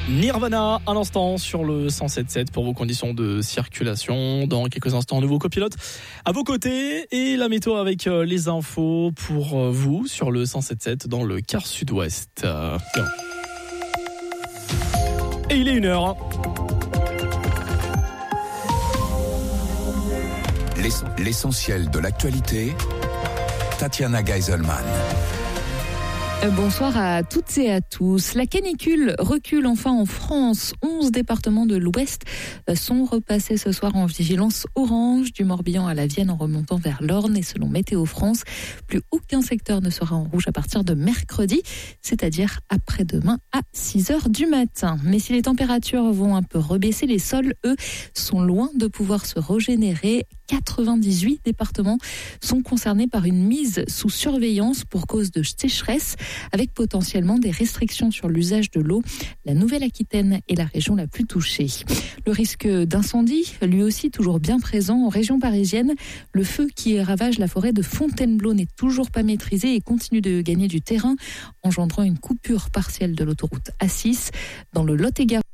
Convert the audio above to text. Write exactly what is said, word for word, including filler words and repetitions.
Nirvana, à l'instant sur le cent sept sept pour vos conditions de circulation. Dans quelques instants, nouveau copilote à vos côtés et la météo avec les infos pour vous sur le cent sept sept dans le quart sud-ouest. Et il est une heure. L'essentiel de l'actualité, Tatiana Geiselman. Bonsoir à toutes et à tous. La canicule recule enfin en France. onze départements de l'Ouest sont repassés ce soir en vigilance orange, du Morbihan à la Vienne en remontant vers l'Orne. Et selon Météo France, plus aucun secteur ne sera en rouge à partir de mercredi, c'est-à-dire après-demain à six heures du matin. Mais si les températures vont un peu rebaisser, les sols, eux, sont loin de pouvoir se régénérer. quatre-vingt-dix-huit départements sont concernés par une mise sous surveillance pour cause de sécheresse, avec potentiellement des restrictions sur l'usage de l'eau. La Nouvelle-Aquitaine est la région la plus touchée. Le risque d'incendie, lui aussi toujours bien présent en région parisienne. Le feu qui ravage la forêt de Fontainebleau n'est toujours pas maîtrisé et continue de gagner du terrain, engendrant une coupure partielle de l'autoroute A six dans le Lot-et-Garonne.